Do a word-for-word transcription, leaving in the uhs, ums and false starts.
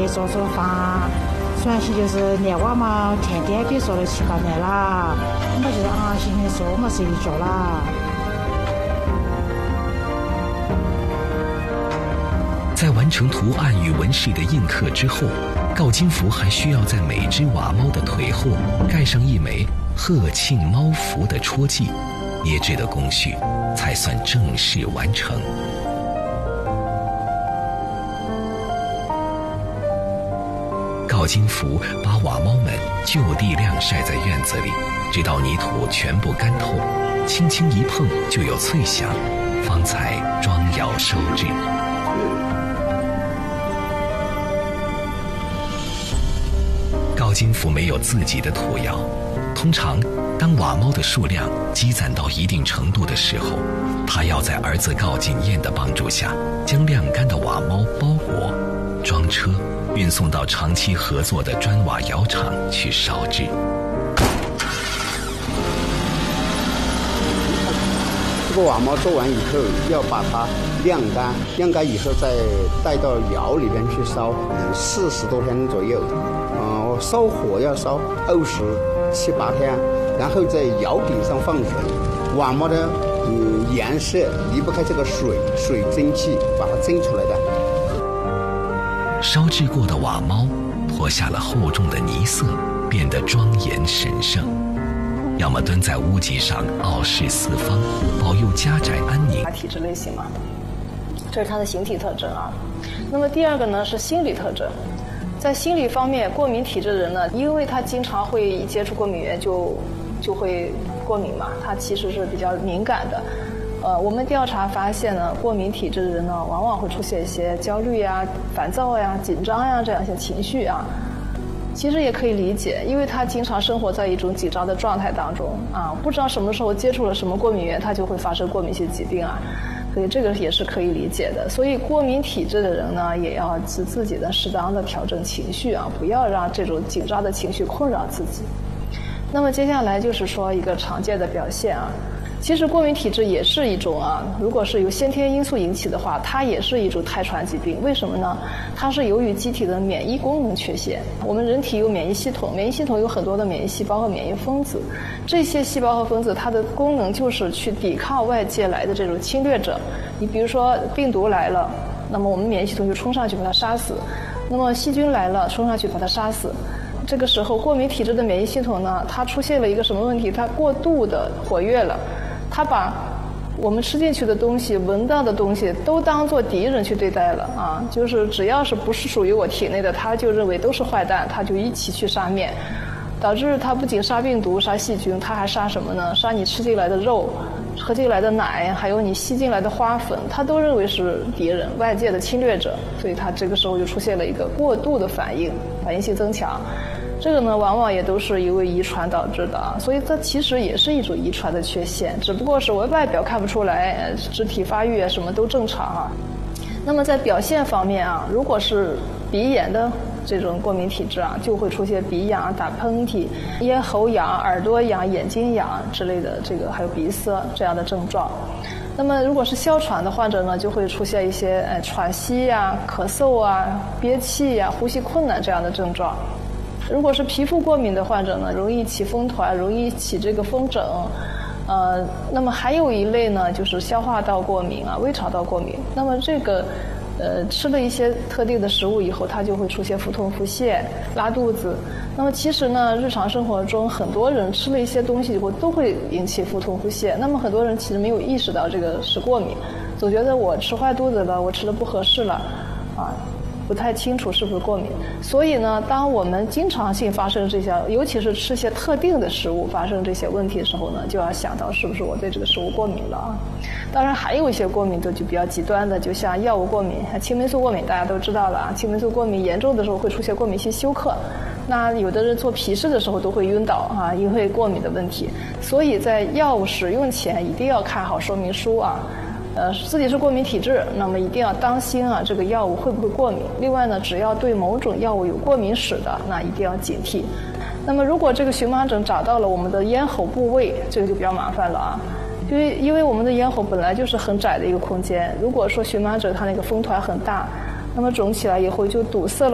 做做饭，算是就是连娃嘛，天天别说了七八年了，我就是啊，现在说我是一做啦。 在完成图案与纹饰的印刻之后，镐金符还需要在每只瓦猫的腿后盖上一枚贺庆猫符的戳记，捏制的工序才算正式完成。镐金符把瓦猫们就地晾晒在院子里，直到泥土全部干透，轻轻一碰就有脆响，方才装窑烧制。镐金符没有自己的土窑，通常当瓦猫的数量积攒到一定程度的时候，他要在儿子镐锦燕的帮助下，将晾干的瓦猫包裹、装车，运送到长期合作的砖瓦窑厂去烧制。 这个瓦猫做完以后，要把它晾干，晾干以后再带到窑里边去烧，嗯，四十多天左右。呃，烧火要烧二十七八天，然后在窑顶上放水，瓦猫的嗯颜色离不开这个水，水蒸气把它蒸出来的。 烧制过的瓦猫脱下了厚重的泥色，变得庄严神圣，要么蹲在屋脊上傲视四方，保佑家宅安宁。 体质类型嘛，这是它的形体特征啊。那么第二个呢是心理特征。在心理方面，过敏体质的人呢，因为他经常会一接触过敏源就就会过敏嘛，他其实是比较敏感的。呃，我们调查发现呢，过敏体质的人呢，往往会出现一些焦虑呀、烦躁呀、紧张呀这样一些情绪啊。其实也可以理解，因为他经常生活在一种紧张的状态当中啊，不知道什么时候接触了什么过敏源，他就会发生过敏性疾病啊。所以这个也是可以理解的。所以过敏体质的人呢，也要自自己的适当的调整情绪啊，不要让这种紧张的情绪困扰自己。那么接下来就是说一个常见的表现啊，其实过敏体质也是一种啊，如果是由先天因素引起的话，它也是一种胎传疾病。为什么呢？它是由于机体的免疫功能缺陷。我们人体有免疫系统，免疫系统有很多的免疫细胞和免疫分子，这些细胞和分子它的功能就是去抵抗外界来的这种侵略者。你比如说病毒来了，那么我们免疫系统就冲上去把它杀死，那么细菌来了，冲上去把它杀死。这个时候过敏体质的免疫系统呢，它出现了一个什么问题？它过度的活跃了，它把我们吃进去的东西、闻到的东西都当作敌人去对待了啊！就是只要是不是属于我体内的，它就认为都是坏蛋，它就一起去杀灭，导致它不仅杀病毒、杀细菌，它还杀什么呢？杀你吃进来的肉、喝进来的奶，还有你吸进来的花粉，它都认为是敌人、外界的侵略者，所以它这个时候就出现了一个过度的反应，反应性增强。这个呢，往往也都是因为遗传导致的啊，所以它其实也是一种遗传的缺陷，只不过是我外表看不出来，肢体发育啊什么都正常啊。那么在表现方面啊，如果是鼻炎的这种过敏体质啊，就会出现鼻痒、打喷嚏、咽喉痒、耳朵痒、眼睛痒之类的，这个还有鼻塞这样的症状。那么如果是哮喘的患者呢，就会出现一些呃喘息呀、咳嗽啊、憋气呀、呼吸困难这样的症状。如果是皮肤过敏的患者呢，容易起风团，容易起这个风疹，呃，那么还有一类呢，就是消化道过敏啊、胃肠道过敏。那么这个，呃，吃了一些特定的食物以后，它就会出现腹痛、腹泻、拉肚子。那么其实呢，日常生活中很多人吃了一些东西以后都会引起腹痛、腹泻。那么很多人其实没有意识到这个是过敏，总觉得我吃坏肚子了，我吃的不合适了，啊。不太清楚是不是过敏。所以呢，当我们经常性发生这些，尤其是吃些特定的食物发生这些问题的时候呢，就要想到是不是我对这个食物过敏了啊。当然还有一些过敏的就比较极端的，就像药物过敏、青霉素过敏，大家都知道了啊。青霉素过敏严重的时候会出现过敏性休克，那有的人做皮试的时候都会晕倒啊，因为过敏的问题。所以在药物使用前一定要看好说明书啊。呃，自己是过敏体质，那么一定要当心啊，这个药物会不会过敏。另外呢，只要对某种药物有过敏史的，那一定要警惕。那么如果这个荨麻疹长到了我们的咽喉部位，这个就比较麻烦了啊。因为因为我们的咽喉本来就是很窄的一个空间，如果说荨麻疹它那个风团很大，那么肿起来以后就堵塞了